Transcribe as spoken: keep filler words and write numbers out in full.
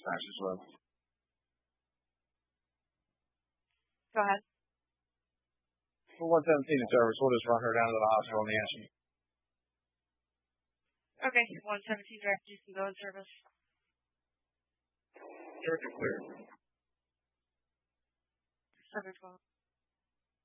dispatch as well. Go ahead. For one seventeen in service, we'll just run her down to the hospital in the N I C U. Okay, one seventeen direct, you can go in service. Direct and clear. seven twelve.